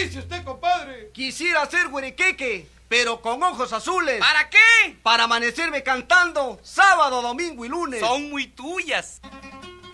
dice usted, compadre? Quisiera ser güeriqueque, pero con ojos azules. ¿Para qué? Para amanecerme cantando sábado, domingo y lunes. Son muy tuyas.